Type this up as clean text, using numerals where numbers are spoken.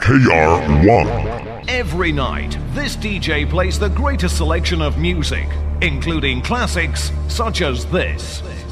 KR1. Every night, this DJ plays the greatest selection of music, including classics such as this.